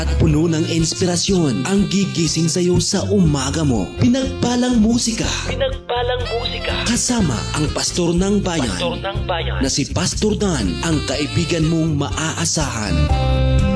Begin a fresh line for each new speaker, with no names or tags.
at puno ng inspirasyon ang gigising sa iyo sa umaga mo. Pinagpalang musika. Kasama ang pastor ng bayan, na si Pastor Dan, ang kaibigan mong maaasahan.